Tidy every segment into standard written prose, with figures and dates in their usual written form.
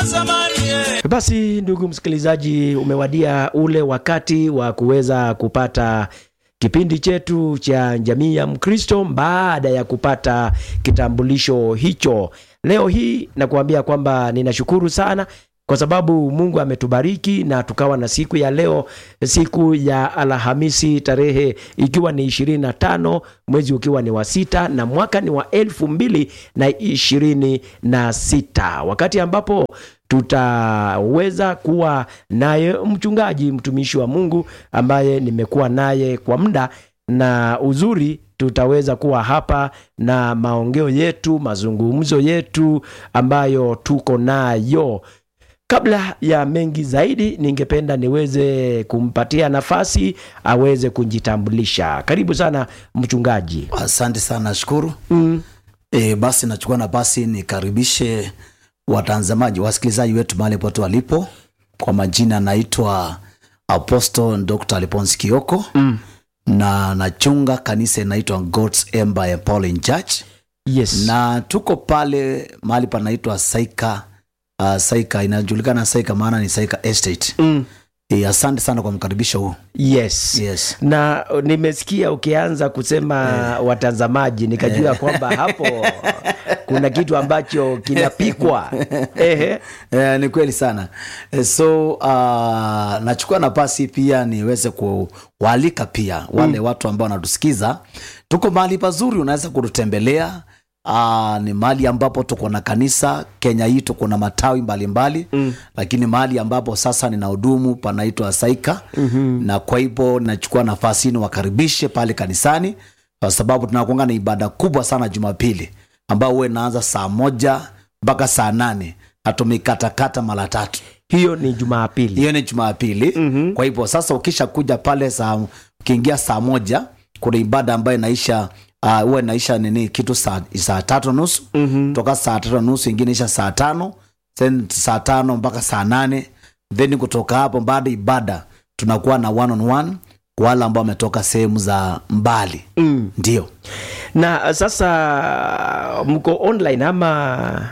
Basi ndugu msikilizaji, umewadia ule wakati wa kuweza kupata kipindi chetu cha Jamii ya Mkristo baada ya kupata kitambulisho hicho. Leo hii nakuambia kwamba ninashukuru sana kwa sababu Mungu ametubariki na tukawa na siku ya leo, siku ya Alhamisi, tarehe ikiwa ni 25, mwezi ukiwa ni wa 6 na mwaka ni wa 2026, wakati ambapo tutaweza kuwa naye mchungaji mtumishi wa Mungu ambaye nimekuwa naye kwa muda, na uzuri tutaweza kuwa hapa na maongeo yetu, mazungumzo yetu ambayo tuko nayo. Kabla ya mengi zaidi, ningependa niweze kumpatia nafasi aweze kujitambulisha. Karibu sana mchungaji. Asante sana, shukuru. Basi nachukua nafasi nikaribishe watazamaji, wasikilizaji wetu mahali pote walipo. Kwa majina naitwa Apostle Dr. Alphonse Kioko. Na nachunga kanisa inaitwa God's Empire Pauline Church. Yes. Na tuko pale mahali panaitwa Saika. Saika inajulikana Saika maana ni Saika Estate. Asante sana kwa mkaribisho huu. Yes. Na nimesikia ukianza kusema watazamaji, nikajua kwamba hapo kuna kitu ambacho kinapikwa. Ni kweli sana. So nachukua nafasi pia niweze kualika pia wale watu ambao wanatusikiza. Tuko mahali pazuri, unaweza kututembelea. Ni mahali ambapo tuko na kanisa Kenya hii, tuko na matawi mbalimbali. Lakini mahali ambapo sasa ninahudumu panaitwa Saika. Na kwa hivyo nachukua nafasi ni wakaribishe pale kanisani, kwa sababu tunakuanga na ibada kubwa sana Jumapili ambao huwa inaanza saa 1 mpaka saa 8 na tumekatakata mara 3. Hiyo ni Jumapili. Kwa hivyo sasa ukisha kuja pale ukiingia saa 1 kuna ibada ambayo inaisha huwa inaisha kitu saa 3:30. Toka saa 3:30 ingine isha saa 5, then saa 5 mpaka saa 8. Then kutoka hapo baada ibada tunakuwa na one on one kwa wale ambao wametoka sehemu za mbali. Ndio. Na sasa mko online ama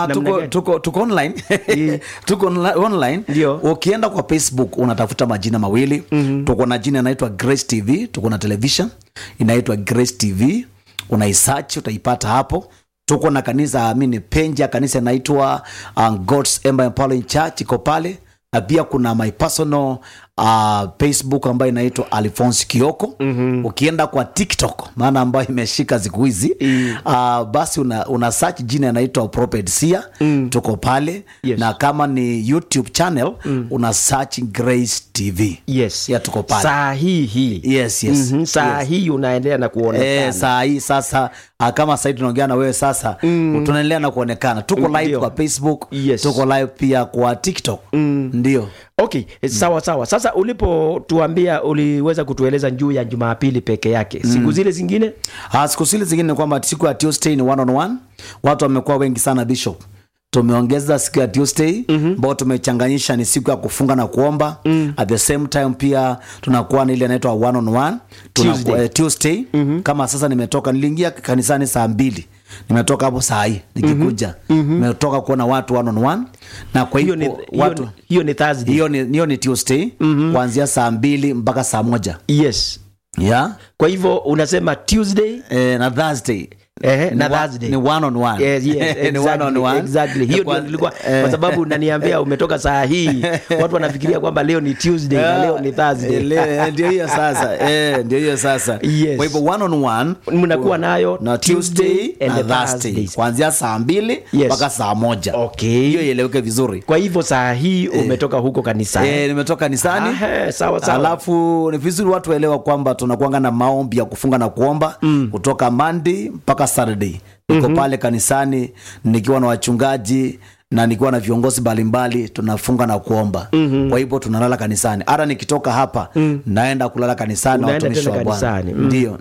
tuko online. Tuko online. Ndio. Ukienda kwa Facebook unatafuta majina mawili. Tuko na jina inaitwa Grace TV, tuko na television inaitwa Grace TV. Unaisearch utaipata hapo. Tuko na kanisa page ya kanisa inaitwa God's Empire Pauline Church iko pale. Na pia kuna my personal Facebook ambayo inaitwa Alphonse Kioko. Ukienda kwa TikTok maana ambayo imeshika siku hizi, basi una search jina inaitwa Prophet Sia. Tuko pale. Na kama ni YouTube channel una search Grace TV. Yes. Tuko pale. Saa hii. Yes. Saa hii unaendelea na kuonekana. Saa hii sasa kama sasa tunaongea na wewe sasa, tunaendelea na kuonekana. Tuko live kwa Facebook. Tuko live pia kwa TikTok. Ndio. Okay, sawa. Sasa ulipotuambia uliweza kutueleza juu ya Jumapili peke yake. Siku zile zingine? Siku zile zingine ni kwamba siku ya Tuesday ni one on one. Watu wamekuwa wengi sana Bishop. Tumeongeza siku ya Tuesday ambao tumechanganyisha ni siku ya kufunga na kuomba. At the same time pia tunakuwa na ile inaitwa one on one. Tuesday. Kama sasa niliingia kanisani saa 2. Nimetoka hapo saa hii nikikuja. Nimetoka kuona watu one on one. Na kwa hiyo watu hiyo ni Thursday. Hiyo ni Tuesday kuanzia saa 2 mpaka saa 1. Yes. Kwa hivyo unasema Tuesday na Thursday. Na Thursday ni one on one. Yes, exactly. Hiyo ndio nilikuwa kwa sababu unaniambia umetoka saa hii, watu wanafikiria kwamba leo ni Tuesday na leo ni Thursday. Ndio hiyo sasa. Kwa hivyo one on one mnakuwa nayo na Tuesday and Thursday kuanzia saa 2 mpaka saa 1. Okay. Hiyo ieleweke vizuri. Kwa hivyo saa hii umetoka huko kanisani. Nimetoka kanisani. Sawa. Alafu ni vizuri watu waelewa kwamba tunakuanga na maombi ya kufunga na kuomba kutoka Monday mpaka Saturday. Niko pale kanisani nikiwa na wachungaji na nikiwa na viongozi mbalimbali, tunafunga na kuomba. Kwa hivyo tunalala kanisani. Hata nikitoka hapa naenda kulala kanisani na watumishi wa Bwana. Ndio.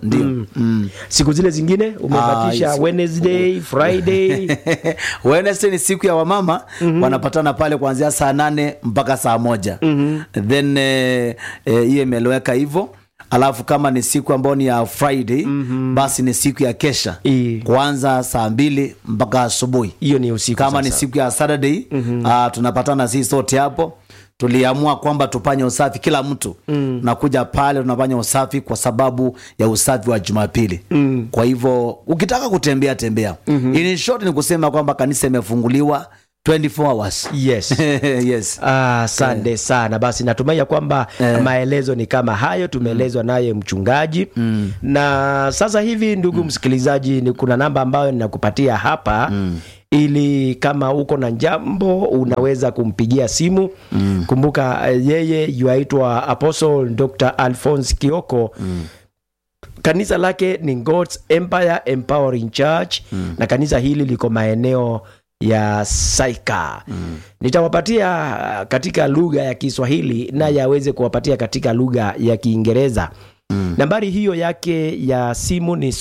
Siku zile zingine umebatisha Wednesday, Friday. Wednesday ni siku ya wamama, wanapatana pale kuanzia saa 8 mpaka saa 1. Then hiyo imeleweka hivyo. alafu kama ni siku ambayo ni ya Friday, basi ni siku ya kesha kuanza saa 2 mpaka asubuhi. Hiyo ni usiku. Kama sasa ni siku ya Saturday, tunapatana sisi sote hapo. Tuliamua kwamba tufanye usafi kila mtu. Nakuja pale tunafanya usafi kwa sababu ya usafi wa Jumapili. Kwa hivyo ukitaka kutembea tembea. In short ni kusema kwamba kanisa imefunguliwa 24 hours. Yes. Yes. Asante sana. Basi natumai ya kwamba maelezo ni kama hayo tumeelezwa naye mchungaji. Na sasa hivi ndugu msikilizaji, ni kuna namba ambayo ninakupatia hapa ili kama uko na jambo unaweza kumpigia simu. Kumbuka yeye yuaitwa Apostle Dr. Alphonse Kioko. Kanisa lake ni God's Empire Empowering Church, na kanisa hili liko maeneo ya Saika. Nitawapatia katika lugha ya Kiswahili na yaweze kuwapatia katika lugha ya Kiingereza. Nambari hiyo yake ya simu ni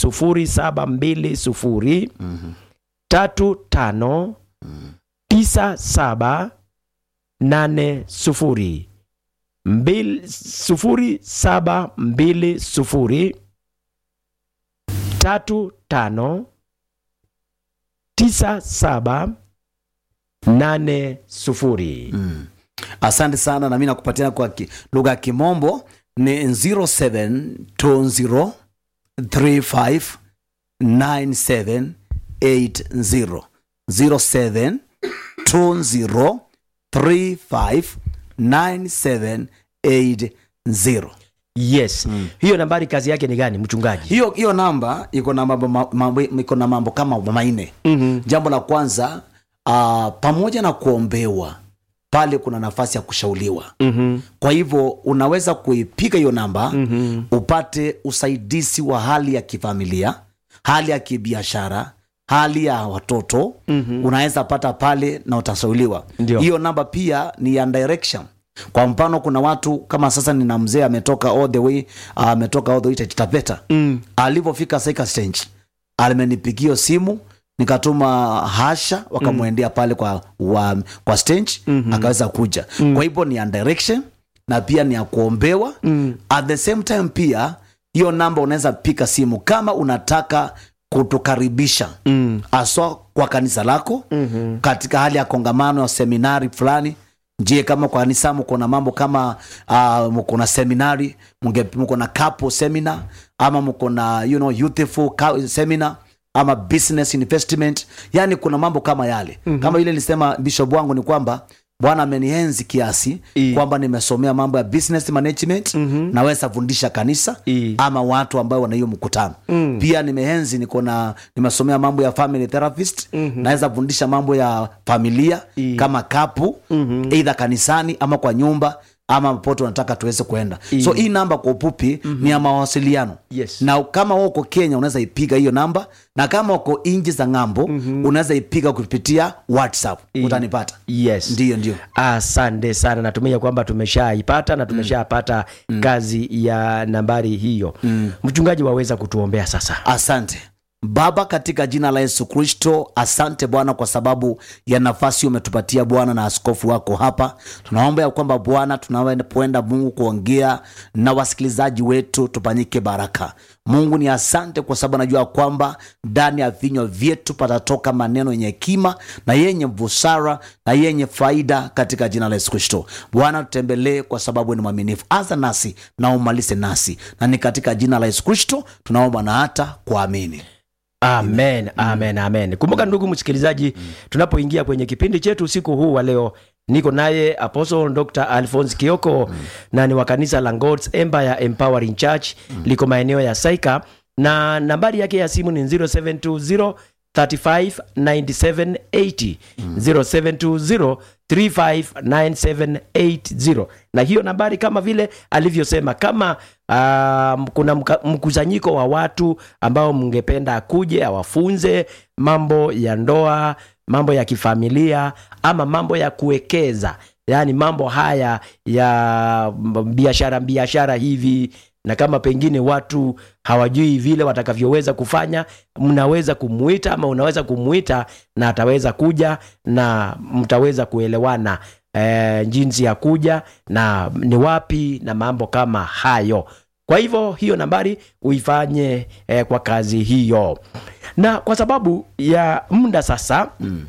0720 35 97 80 0720 35 9780. Asante sana, na mimi nakupatia kwa lugha ya Kimombo ni 0720 35 9780. 0720 35 9780. Yes. Hiyo nambari kazi yake ni gani mchungaji? Hiyo namba iko na mambo kama manne. Jambo la kwanza, pamoja na kuombewa pale kuna nafasi ya kushauriwa. Kwa hivyo unaweza kuipiga hiyo namba upate usaidizi wa hali ya kifamilia, hali ya kibiashara, hali ya watoto. Unaweza pata pale na utashauriwa. Hiyo namba pia ni ya direction. Kwa mfano kuna watu kama sasa nina mzee ametoka all the way Taveta. Alipofika Saika Stage alimenipigia simu, nikatuma hasha, wakamwendea pale kwa stage, akaweza kuja. Kwa hivyo ni direction na pia ni ya kuombewa. At the same time pia hiyo namba unaweza pika simu kama unataka kutukaribisha aswa kwa kanisa lako katika hali ya kongamano ya seminari fulani. Je, kama kwa kanisa mko na mambo kama mko na seminari, mko na couple seminar, ama mko na youthful seminar, ama business investment, yani kuna mambo kama yale. Kama ile nilisema bishop wangu ni kwamba Bwana amenienzi kiasi kwamba nimesomea mambo ya business management, naweza fundisha kanisa ama watu ambao wana hiyo mkutano. Pia nimeenzi nimesomea mambo ya family therapist, naweza fundisha mambo ya familia kama kapu, either kanisani ama kwa nyumba ama popote unataka tuweze kuenda. So hii namba kwa ufupi ni ya mawasiliano. Na kama uko Kenya unaweza ipiga hiyo namba, na kama uko nje za ngambo unaweza ipiga kupitia WhatsApp, utanipata. Ndio. Asante sana, natumia kwamba tumeshaipata na tumeshapata kazi ya nambari hiyo. Mchungaji waweza kutuombea sasa? Asante Baba, katika jina la Yesu Kristo, asante Bwana kwa sababu ya nafasi umetupatia Bwana na askofu wako hapa. Tunaomba ya kwamba Bwana tunapoenda Mungu kuongea na wasikilizaji wetu tupanyike baraka. Mungu ni asante kwa sababu najua kwamba ndani ya vinywa vyetu patatoka maneno yenye hekima na yenye busara na yenye faida katika jina la Yesu Kristo. Bwana tutembelee kwa sababu ni mwaminifu. Anza nasi na umalize nasi, na ni katika jina la Yesu Kristo tunaomba na hata kuamini. Amen. Kumbuka ndugu msikilizaji, tunapoingia kwenye kipindi chetu usiku huu wa leo, niko naye Apostle Dr. Alphonse Kioko na ni wa kanisa la God's Empire Empowering Church, liko maeneo ya Saika, na nambari yake ya simu ni 0720 35 97 80 0720 359780. Na hiyo nambari kama vile alivyosema, kama kuna mkusanyiko wa watu ambao mngependa akuje awafunze mambo ya ndoa, mambo ya kifamilia, ama mambo ya kuwekeza, yani mambo haya ya biashara hivi, na kama pengine watu hawajui vile watakavyoweza kufanya, mnaweza kumuita ama unaweza kumuita na ataweza kuja na mtaweza kuelewana jinsi ya kuja na ni wapi na mambo kama hayo. Kwa hivyo hiyo nambari uifanye kwa kazi hiyo. Na kwa sababu ya muda sasa,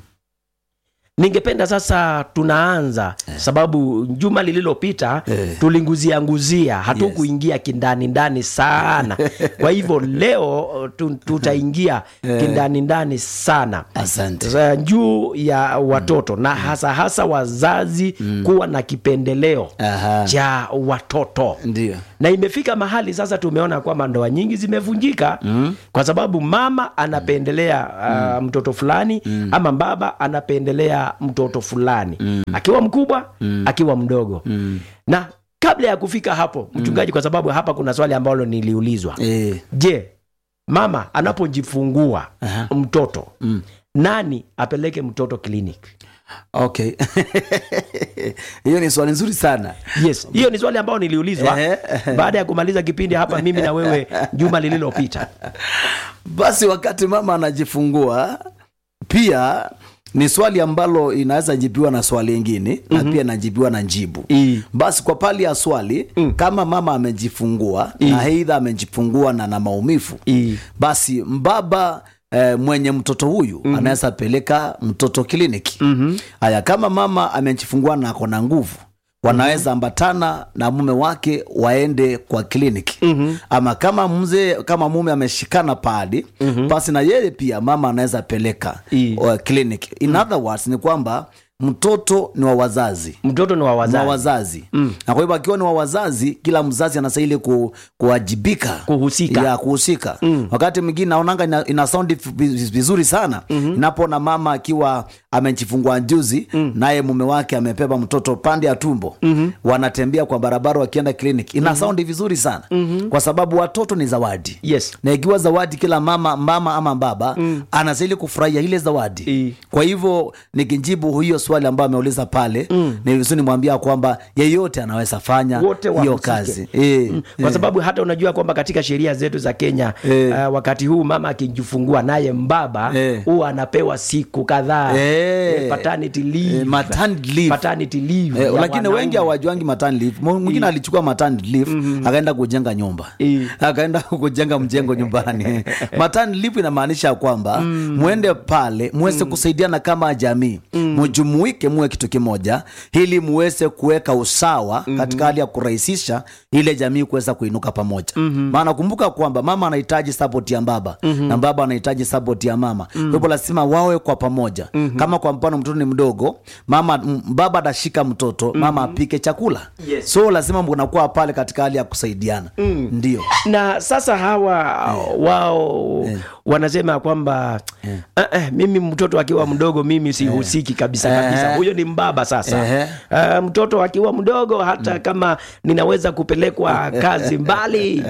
ningependa sasa tunaanza sababu juma lililopita tulinguzia hatukuingia kindani sana. Kwa hivyo leo tutaingia kindani sana. Asante. Juu ya watoto na hasa wazazi kuwa na kipendeleo cha watoto. Ndio. Na imefika mahali sasa tumeona kwamba ndoa nyingi zimevunjika kwa sababu mama anapendelea mtoto fulani ama baba anapendelea mtoto fulani, akiwa mkubwa, akiwa mdogo. Na kabla ya kufika hapo, mchungaji, kwa sababu hapa kuna swali ambalo niliulizwa. Je, mama anapojifungua mtoto, nani apeleke mtoto kliniki? Okay. Hiyo ni swali nzuri sana. Yes, hiyo ni swali ambalo niliulizwa baada ya kumaliza kipindi hapa mimi na wewe juma lililopita. Basi wakati mama anajifungua, pia ni swali ambalo inaweza jibiwa na swali lingine na pia inajibiwa na jibu. Basi kwa pali ya swali, kama mama amejifungua na aidha amejifungua na maumivu, basi mbaba mwenye mtoto huyu anaweza peleka mtoto kliniki. Haya, kama mama amejifungua na ako na nguvu, wanaweza ambatana na mume wake waende kwa kliniki. Ama kama mume ameshikana padi, basi na yeye pia mama anaweza peleka kliniki. In other words, ni kwamba mtoto ni wa wazazi. Mtoto ni wa wazazi. Na kwa hivyo akiwa ni wa wazazi, kila mzazi anastahili kuwajibika, kuhusika. Wakati mwingine naonanga ina sound vizuri sana inapoona mama akiwa amejifungua juzi, naye mume wake amebeba mtoto pande ya tumbo, wanatembea kwa barabara wakienda kliniki. Ina sound vizuri sana kwa sababu watoto ni zawadi. Yes. Na ikiwa zawadi, kila mama ama baba anastahili kufurahia ile zawadi. Kwa hivyo nikijibu hiyo swali ambayo ameuliza pale, ni vizuri nimwambia kwamba yeyote anaweza fanya hiyo kazi. Kwa sababu hata unajua kwamba katika sheria zetu za Kenya, wakati huu mama akijifungua naye mbaba huwa anapewa siku kadhaa paternity leave. Lakini wengi hawajuangi maternity leave. Mwingine alichukua maternity leave akaenda kujenga nyumba, akaenda kujenga mjengo nyumbani. Maternity leave inamaanisha kwamba muende pale muweze kusaidiana kama jamii, mjumuike muwe kitu kimoja, ili muweze kuweka usawa katika hali ya kurahisisha ile jamii kuweza kuinuka pamoja. Maana kumbuka kwamba mama anahitaji support ya baba na baba anahitaji support ya mama. Kwa hivyo lazima wawe kwa pamoja. Kama kwa mfano mtoto ni mdogo, baba atashika mtoto, mama apike chakula. So lazima mnakuwa pale katika hali ya kusaidiana. Ndio. Na sasa hawa wao wanasema kwamba mimi mtoto akiwa mdogo mimi sihusiki kabisa. Huyo ni mbaba sasa. Mtoto akiwa mdogo hata kama ninaweza kupelekwa kazi mbali.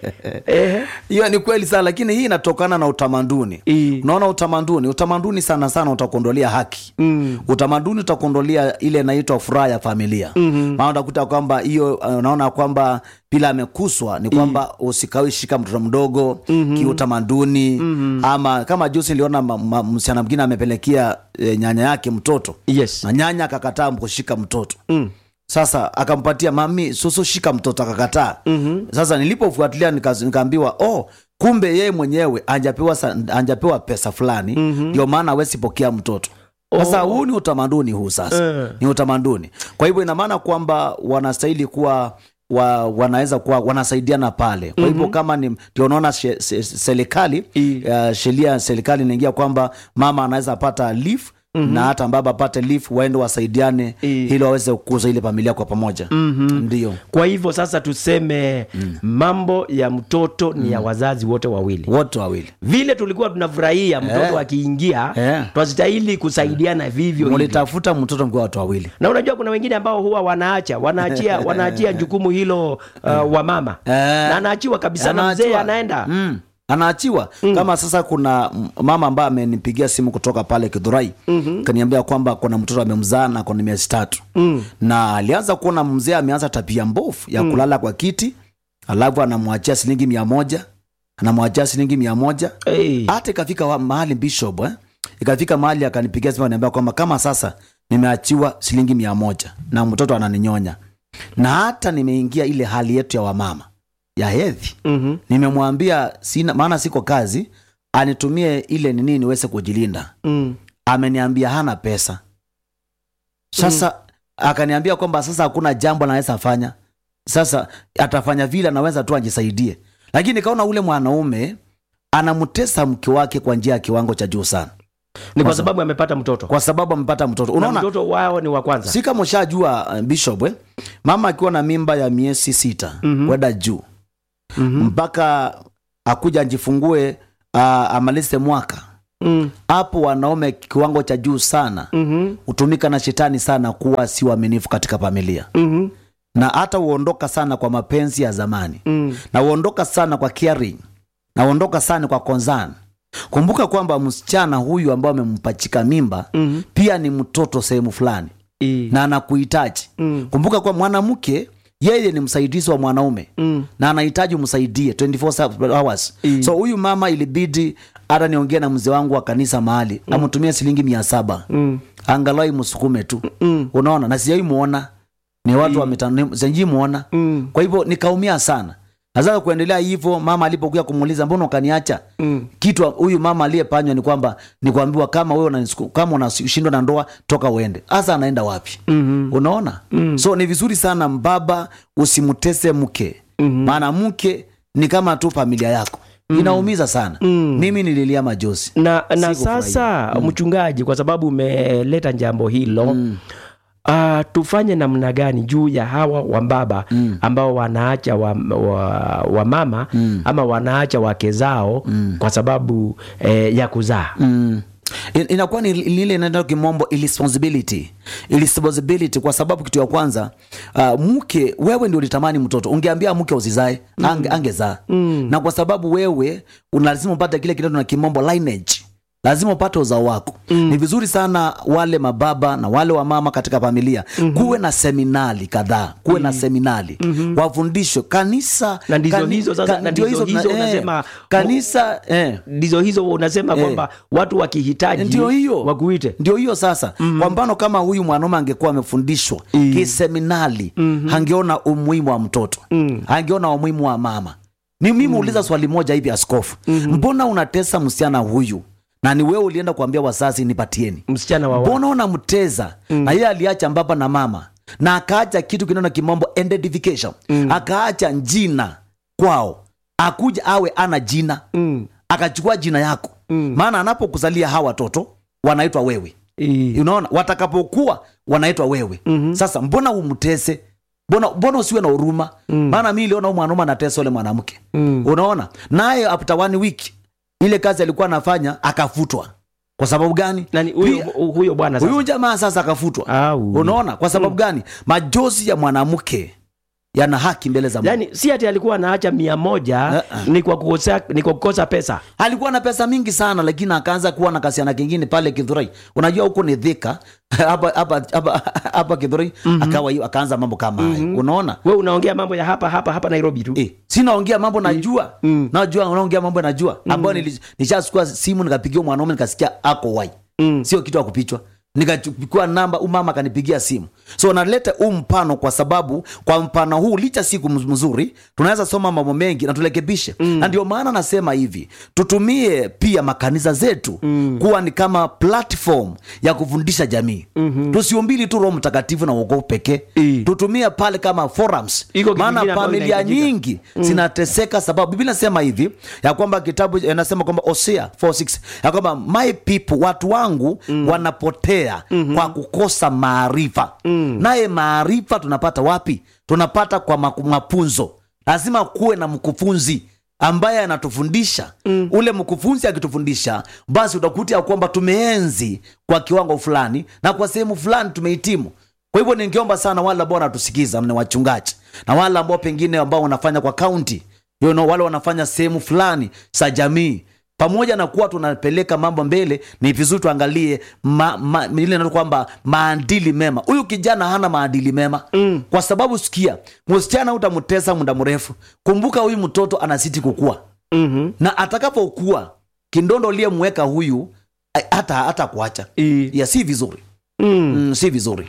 Hiyo ni kweli sana, lakini hii inatokana na utamaduni. Unaona, utamaduni sana utakuondolea haki. Utamaduni utakuondolea ile inaitwa furaha ya familia. Maana utakuta kwamba hiyo unaona kwamba bila amekuswa ni kwamba usikawi shika mtoto mdogo kiutamaduni. Ama kama juzi niliona msichana mwingine amepelekea nyanya yake mtoto. Na nyanya akakataa kushika mtoto. Sasa akampatia mami susu shika mtoto, akakataa. Sasa nilipofuatilia nikaambiwa kumbe yeye mwenyewe anjapewa pesa fulani, ndio maana hawezi pokea mtoto. Sasa huu ni utamaduni huu sasa. Ni utamaduni. Kwa hivyo ina maana kwamba wanastahili kuwa wanaweza kuwa wanasaidiana pale. Kwa hivyo kama ni ndio unaona serikali serikali inaingia kwamba mama anaweza pata leave na hata baba apate leave, waende wasaidiane ili waweze kukuza ile familia kwa pamoja. Ndio. Kwa hivyo sasa tuseme mambo ya mtoto ni ya wazazi wote wawili. Vile tulikuwa tunafurahia mtoto akiingia, twastahili kusaidiana vivyo. Mlitafuta mtoto mkiwa watu wawili. Na unajua kuna wengine ambao huwa wanaachia jukumu hilo wa mama. Na anaachiwa kabisa na mzee anaenda. Anaachiwa. Kama sasa kuna mama ambaye amenipigia simu kutoka pale Kidhurai, kaniambia kwamba kuna mtoto amemzaa na kuna miezi 3. Na alianza kuona mzee ameanza tabia mbovu ya kulala kwa kiti, alafu anamwachia shilingi 100. Hata ikafika mahali bishop ikafika mahali akanipigia simu ananiambia kwamba kama sasa nimeachiwa shilingi 100 na mtoto ananinyonya. Na hata nimeingia ile hali yetu ya wamama ya hedhi. Nimemwambia sina maana siko kazi, anitumie ile nini niweze kujilinda. Ameniambia hana pesa. Sasa akaniambia kwamba sasa hakuna jambo anaweza fanya. Sasa atafanya vile anaweza tu ajisaidie. Lakini nikaona ule mwanaume anamtesa mke wake kwa njia ya kiwango cha juu sana. Ni kwa sababu amepata mtoto. Kwa sababu amepata mtoto. Unaona mtoto wao ni wa kwanza. Si kama ushajua Bishop mama akiwa na mimba ya miezi 6 kwenda juu. Mpaka akuja ajifungue amalize mwaka. Hapo wanaume kiwango cha juu sana. Utumika na shetani sana kuwa si waaminifu katika familia. Na hata uondoka sana kwa mapenzi ya zamani. Na uondoka sana kwa caring. Na uondoka sana kwa concern. Kumbuka kwamba msichana huyu ambao amempachika mimba pia ni mtoto sehemu fulani. Na anakuhitaji. Kumbuka kwa mwanamke yeye ni msaidizi wa mwanaume. Na anahitaji umsaidie 24 hours. So huyu mama ilibidi hata niongee na mzee wangu wa kanisa mahali amtumie shilingi 700. Angalau msukume tu. Unaona na sijai muona. Ni watu sijai muona. Kwa hivyo nikaumia sana. Nazaka kuendelea hivyo mama alipokuja kumuuliza mbona ukaniacha? Kitu huyu mama aliyepanywa ni kwamba ni kuambiwa kama wewe kama unashindwa na ndoa toka uende. Sasa anaenda wapi? Unaona? So ni vizuri sana mbaba usimtese mke. Maana mke ni kama tu familia yako. Inaumiza sana. Mimi nililia majozi. Na sasa mchungaji kwa sababu umeleta jambo hilo. Tufanye namna gani juu ya hawa wambaba ambao wanaacha wa mama ama wanaacha wake zao kwa sababu ya kuzaa? Inakuwa ni ile inaitwa kimombo irresponsibility kwa sababu kitu ya kwanza mke wewe ndio ulitamani mtoto. Ungeambia mke usizae angezaa. Na kwa sababu wewe unalazima upate kile kitu na kimombo lineage. Lazima upate uzao wako. Ni vizuri sana wale mababa na wale wa mama katika familia kuwe na seminari kadhaa, kuwe na seminari wafundishwe kanisa. Na ndizo hizo sasa na ndizo hizo unasema kanisa ndizo hizo unasema kwamba watu wakihitaji ndio hiyo wakuite. Ndio hiyo sasa. Kwa mfano kama huyu mwanaume angekuwa amefundishwa kiseminari, angeona umuhimu wa mtoto. Angeona umuhimu wa mama. Ni mimi uuliza swali moja hivi askofu. Mbona unatesa msichana huyu? Na ni wewe ulienda kuambia wazazi nipatieni msichana wa mbona unamteza? Na yeye aliacha baba na mama na akaacha kitu kinaona kimombo identification. Akaacha jina kwao, akuja awe ana jina. Akachukua jina yako. Maana anapokuzalia hawa watoto wanaitwa wewe. Unaona watakapokuwa wanaitwa wewe. Sasa mbona umtese? Mbona usiwe na huruma? Maana mimi niliona mwanaume anatesa yule mwanamke. Unaona naye after 1 week ile kazi alikuwa anafanya akafutwa. Kwa sababu gani? Nani huyo bwana sasa? Huyo jamaa sasa akafutwa. Unaona kwa sababu gani? Majozi ya mwanamke yana haki mbele za Mungu. Yaani si ati alikuwa anaacha 100 ni kwa kukosa pesa. Alikuwa na pesa mingi sana lakini akaanza kuwa na kasiana kingine pale Kithurai. Unajua huko ni Thika. Hapa Kithurai akawa hiyo akaanza mambo kama hayo. Unaona? Wewe unaongea mambo ya hapa Nairobi tu. Sinaongea mambo najua. Najua unaongea mambo najua. Ambao nilishachukua simu nikapigia mwanaume nikasikia ako wai. Sio kitu ya kupichwa. Nikachukua namba mama akanipigia simu. So naleta mpano kwa sababu kwa mpano huu licha siku mzuri tunaweza soma mambo mengi na tulekebishe. Na ndio maana nasema hivi, tutumie pia makanisa zetu kuwa ni kama platform ya kufundisha jamii. Tusiombili tu Roho Mtakatifu na wokovu pekee. Tutumie pale kama forums. Maana familia nyingi zinateseka sababu Biblia inasema hivi ya kwamba kitabu inasema kwamba Hosea 4:6 ya kwamba my people watu wangu wanapotea kwa kukosa maarifa. Naye maarifa tunapata wapi? Tunapata kwa mafunzo. Lazima kuwe na mkufunzi ambaye anatufundisha. Ule mkufunzi akitufundisha basi utakuta kwamba tumeenzi kwa kiwango fulani na kwa sehemu fulani tumehitimu. Kwa hivyo ningeomba sana wale ambao wanatusikiza na wachungaji na wale ambao pengine ambao wanafanya kwa county, wale wanafanya sehemu fulani za jamii, pamoja na kuwa tunapeleka mambo mbele, ni vizuri tuangalie ile ndio kwamba maadili mema. Huyu kijana hana maadili mema. Kwa sababu sikia, msichana utamtesa muda mrefu. Kumbuka huyu mtoto anazidi kukua. Na atakapokuwa kindondo aliyemweka huyu hata kuacha. Si vizuri. Si vizuri.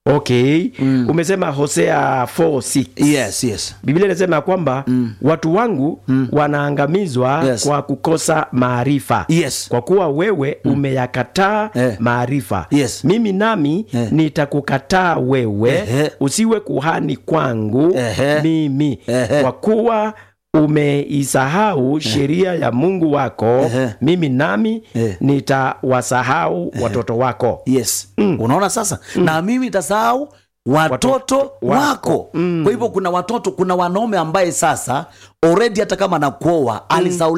Okay. Umesema Hosea 4:6. Yes. Biblia inasema kwamba watu wangu wanaangamizwa kwa kukosa maarifa. Yes. Kwa kuwa wewe umeyakataa maarifa. Yes. Mimi nami nitakukataa wewe, usiwe kuhani kwangu mimi. Kwa kuwa umeisahau sheria ya Mungu wako, mimi nami nitawasahau watoto wako. Yes. Unaona sasa? Na mimi nitasahau watoto wako. Kwa hivyo kuna watoto, kuna wanaume ambaye sasa already hata kama anakuoa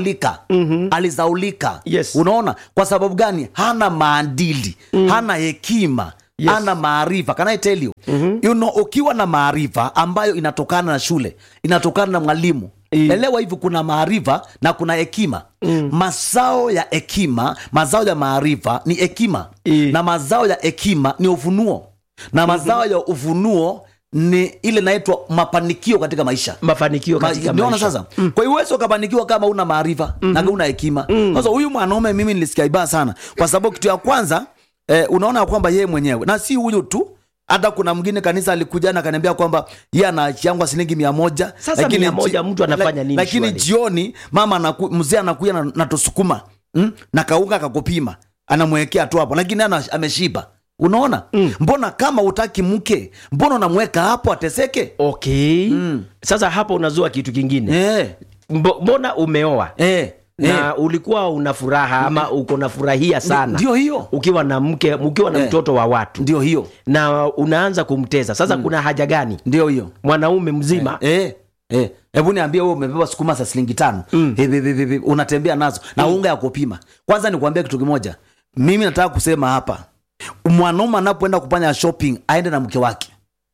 alizaulika. Yes. Unaona? Kwa sababu gani? Hana maadili, hana hekima, hana maarifa. Can I tell you? You know, ukiwa na maarifa ambayo inatokana na shule, inatokana na mwalimu, elewa hivi, kuna maarifa na kuna hekima. Mazao ya hekima, mazao ya maarifa ni hekima, na mazao ya hekima ni ufunuo, na mazao ya ufunuo ni ile inaitwa mafanikio katika maisha. Unaona sasa? Kwa hiyo wewe ukafanikiwa kama una maarifa na una hekima. Sasa huyu mwanaume mimi nilisikia ibaya sana, kwa sababu kitu ya kwanza unaona kwamba yeye mwenyewe, na si huyu tu, hata kuna mwingine kanisa alikuja na akaniambia kwamba yeye anaachiangwa shilingi 100. Sasa 100 mtu anafanya nini? Lakini jioni mama mzee anakuja na tusukuma na kaunga akakupima, anamwekea tu hapo, lakini ameshiba. Unaona? Mbona kama utaki mke, mbona unamweka hapo ateseke? Okay. Sasa hapo unazua kitu kingine. Mbona umeoa? Na ulikuwa una furaha ama uko na furahia sana. Ndio hiyo. Ukiwa na mke, ukiwa na mtoto wa watu. Ndio hiyo. Na unaanza kumteza. Sasa kuna haja gani? Ndio hiyo. Mwanaume mzima. Hebu niambie wewe umebeba sukuma za shilingi 5. Unatembea nazo na unga ya kupima. Kwanza nikwambia kitu kimoja. Mimi nataka kusema hapa, mwanaume anapoenda kufanya shopping aende na mke wake.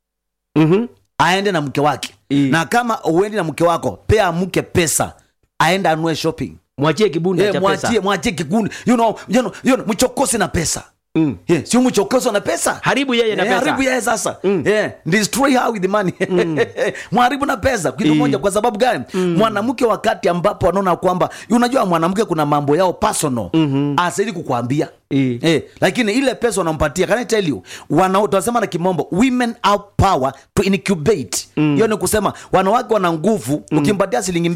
Aende na mke wake. Na kama uendi na mke wako, pea mke pesa, aende anue shopping. Mwachie kibunda cha pesa. Mwachie kikundi. You know, mchokose na pesa. Sio mchokozo na pesa. Haribu yeye na pesa. Haribu yeye sasa. Destroy her with the money. Mharibu na pesa. Kitu moja, kwa sababu gani? Mwanamke wakati ambapo anaona kwamba, unajua mwanamke kuna mambo yao personal, asaidi kukuambia. Lakini ile pesa unampatia, can I tell you, tunasema na kimombo, women have power to incubate. Hiyo ni kusema wanawake wana nguvu. Ukimpatia shilingi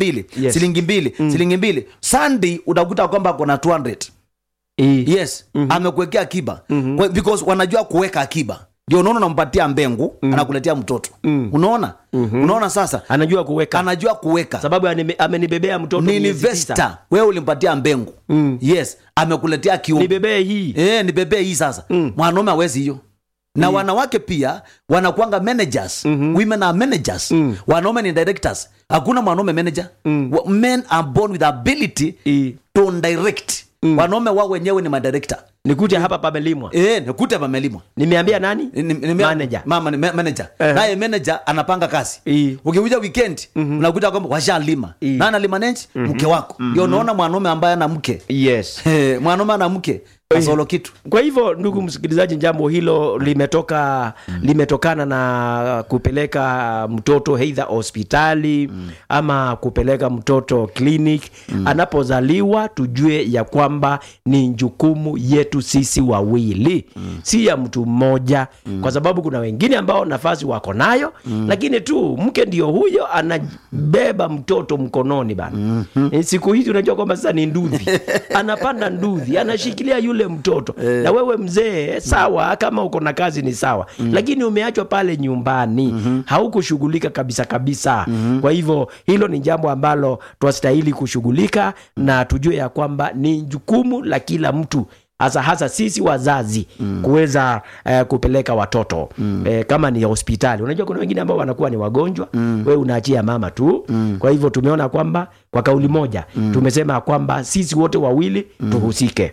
2, Sunday utakuta kwamba kuna 200. Yes. Amekuwekea akiba. Because wanajua kuweka akiba. Ndio unaona unampatia mbengu, anakuletea mtoto. Unaona? Unaona sasa? Anajua kuweka. Sababu amenibebea mtoto ni investor. Wewe ulimpatia mbengu. Yes, amekuletea kiungo. Nibebee hii. Nibebee hii sasa. Mwanaume hawezi hiyo. Na wanawake pia wanakuanga managers. Women are managers. Wanaume ni directors. Hakuna mwanaume manager. Men are born with ability to direct. Wanaume wao wenyewe ni madirector. Nikute hapa pamelimwa. Nikute pamelimwa. Nimeambia nani? Manager. Mama ni manager. Naye manager anapanga kazi. Ukikuja weekend, unakuta kwamba washalima. Nani analima nje? Mke wako. Ndio unaona mwanaume ambaye ana mke. Yes. Mwanaume ana mke. Kasolo kitu. Kwa hivyo ndugu msikilizaji, jambo hilo limetokana na kupeleka mtoto either hospitali ama kupeleka mtoto clinic. Anapozaliwa tujue ya kwamba ni jukumu yetu sisi wawili, si ya mtu mmoja. Kwa sababu kuna wengine ambao nafasi wako nayo, lakini tu mke ndio huyo anabeba mtoto mkononi bana. Siku hizi unajua kwamba sasa ni nduthi. Anapanda nduthi, anashikilia yule mtoto. Na wewe mzee, sawa, kama uko na kazi ni sawa, lakini umeachwa pale nyumbani, haukushughulika kabisa. Kwa hivyo hilo ni jambo ambalo twastahili kushughulika, na tujue ya kwamba ni jukumu la kila mtu, hasa sisi wazazi kuweza kupeleka watoto kama ni hospitali. Unajua kuna wengine ambao wanakuwa ni wagonjwa, wewe unaachia mama tu. Kwa hivyo tumeona kwamba kwa kauli moja tumesema kwamba sisi wote wawili tuhusike.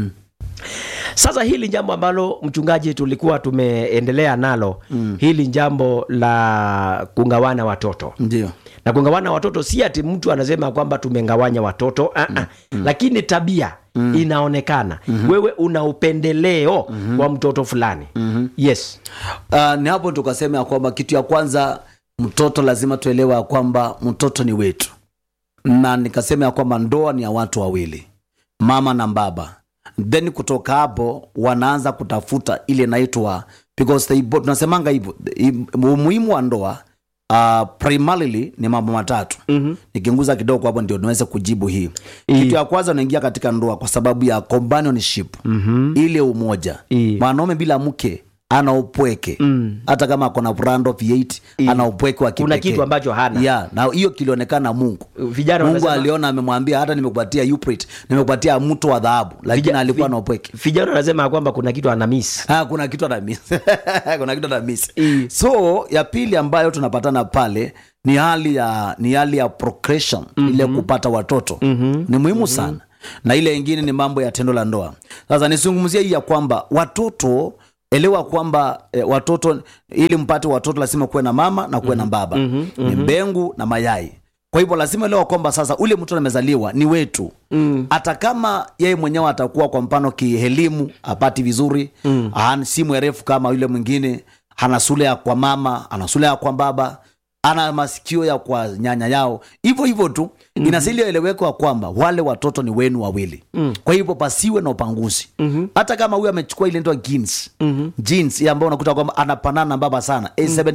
Sasa hili jambo ambalo mchungaji tulikuwa tumeendelea nalo, hili jambo la kungawana watoto. Ndio. Na kungawana watoto si ati mtu anasema kwamba tumengawanya watoto, lakini tabia inaonekana. Wewe una upendeleo kwa mtoto fulani. Yes. Ni hapo tukasema kwamba kitu ya kwanza, mtoto lazima tuelewa kwamba mtoto ni wetu. Na nikasema kwamba ndoa ni ya watu wawili, mama na baba. Then kutoka hapo wanaanza kutafuta ile inaitwa because tunasemanga hivyo umuhimu wa ndoa primarily ni mambo matatu. Nikiinguza kidogo hapo ndio niweze kujibu hii. Kitu ya kwanza, unaingia katika ndoa kwa sababu ya companionship, ile umoja. Mwanaume bila mke ana upweke. Hata kama akona brand of 8 ana upweke wa kipekee. Kuna kitu ambacho hana. Na hiyo kilionekana Mungu. Vijana Mungu aliona, amemwambia hata nimekupatia Euphrates, nimekupatia mto wa dhahabu, lakini alikuwa na upweke. Vijana wanasema kwamba kuna kitu ana miss. Kuna kitu ana miss. Kuna kitu ana miss. So ya pili ambayo tunapatana pale ni hali ya procreation, ile kupata watoto. Ni muhimu sana. Na ile nyingine ni mambo ya tendo la ndoa. Sasa nisungumzie hii ya kwamba watoto, elewa kwamba watoto, ili mpate watoto lazima kuwe na mama na kuwe na baba. Ni mbegu na mayai. Kwa hivyo lazima elewa kwamba sasa ule mtoto amezaliwa ni wetu. Hata kama yeye mwenyewe atakuwa kwa mfano kielimu apati vizuri, si mwerefu kama yule mwingine, hana sura ya kwa mama, ana sura ya kwa baba, ana masikio ya kwa nyanya yao, hivyo tu. Inasilia eleweka kwamba wale watoto ni wenu wawili. Kwa hivyo pasiwe na upanguzi. Hata kama huyu amechukua ile ndio genes ambayo unakuta kwamba anapanana na baba sana,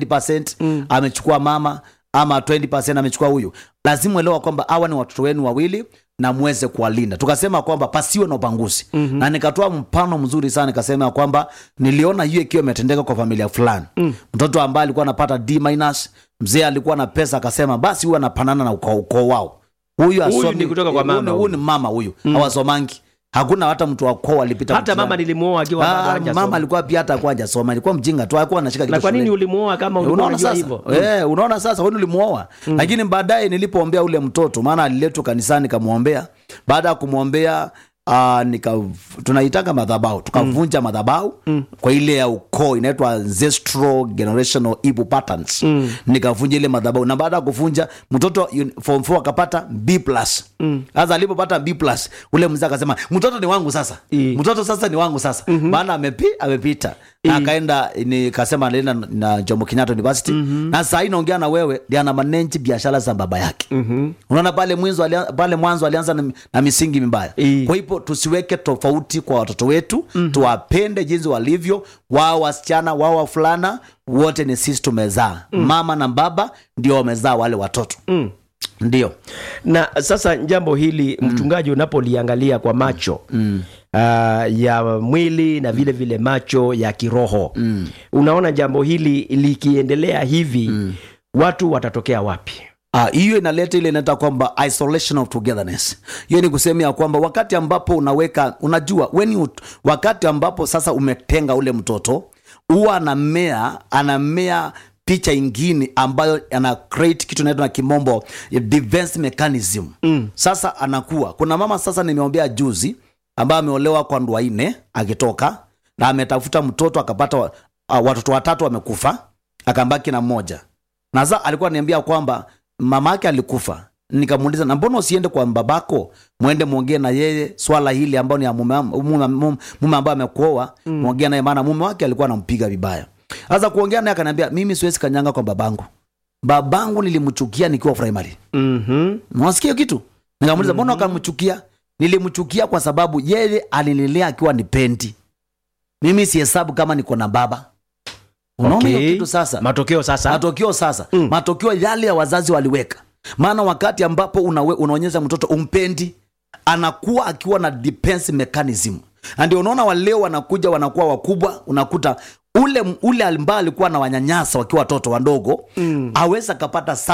70% amechukua mama, ama 20% amechukua huyu, lazima elewa kwamba hawa ni watoto wenu wawili na muweze kuwalinda. Tukasema kwamba pasiwe na upanguzi. Na nikatoa mfano mzuri sana, nikasema kwamba niliona hiyo ikiwa imetendeka kwa familia fulani. Mtoto ambaye alikuwa anapata D-, mzee alikuwa na pesa, akasema basi huyu anapanana na ukoo wao. Huyu ni kutoka kwa mama. Huyu ni mama huyu. Hawasomangi. Hakuna hata mtu wa ukoo alipita. Hata mama nilimuoa akiwa bado hajasoma. Mama alikuwa pia hata kwa hajasoma, alikuwa mjinga tu, alikuwa anashika kitu. Na kwa nini ulimuoa kama unajua hivyo? Unaona sasa wewe ulimuoa. Lakini baadaye nilipoombea ule mtoto, maana aliletwa kanisani kamuombea. Baada ya kumuombea tunaitanga madhabahu, tukavunja madhabahu kwa ile ya ukoo inaitwa ancestral generational evil patterns. Nikavunja ile madhabahu, na baada ya kuvunja mtoto form 4 akapata B+. Sasa alipopata B+, ule mzee akasema mtoto ni wangu sasa. Mtoto sasa ni wangu sasa. Maana amepita. Akaenda, nikasema anaenda na Jomo Kenyatta University. Na sasa inaongea na wewe ndiye ana manage biashara za baba yake. Unaona pale mwanzo alianza na misingi mibaya. Kwa hivyo tusiweke tofauti kwa watoto wetu. Tuwapende jinsi walivyo. Wao wasichana, wao wavulana, wote ni sisi tumezaa. Mama na baba ndio wamezaa wale watoto. Ndio. Na sasa jambo hili mchungaji, unapoliangalia kwa macho ya mwili na vile vile macho ya kiroho, unaona jambo hili likiendelea hivi, watu watatokea wapi? Hiyo inaleta ile inaita kwamba isolation of togetherness. Hiyo ni kusema ya kwamba wakati ambapo unajua wakati ambapo sasa umetenga ule mtoto, huwa anamea picha ingine ambayo ana create kitu inaitwa na kimombo defense mechanism. Sasa anakuwa, kuna mama sasa nimeombea juzi ambaye ameolewa kwa ndoa 4 akitoka na ametafuta mtoto akapata watoto 3 wamekufa, akambaki na mmoja. Na sasa alikuwa ananiambia kwamba mamake alikufa. Nikamuuliza, na mbona usiende kwa babako muende muongee na yeye swala hili ambao ni ya mume ambaye amekuoa, muongee naye, maana mume wake alikuwa anampiga vibaya. Sasa kuongea naye akaniambia, mimi siwezi kanyanga kwa babangu nilimchukia nikiwa primary. Unasikia kitu? Nikamuuliza, mbona ukamchukia? Nilimchukia kwa sababu yeye alinilea akiwa nipendi. Mimi sihesabu kama niko na baba. Unaona hiyo kitu sasa? Matokeo sasa. Matokeo yale ya wazazi waliweka. Maana wakati ambapo unaonyesha mtoto umpendi, anakuwa akiwa na defense mechanism. Ndio unaona waleo wanakuja wanakuwa wakubwa, unakuta ule ambaye alikuwa na wanyanyasa wakiwa watoto wadogo, aweza kapata